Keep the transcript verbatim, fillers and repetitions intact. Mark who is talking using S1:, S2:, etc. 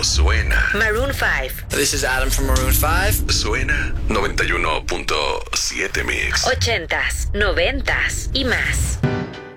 S1: suena.
S2: Maroon five.
S3: This is Adam from Maroon five.
S1: Suena noventa y uno punto siete Mix.
S2: Ochentas, noventas y más.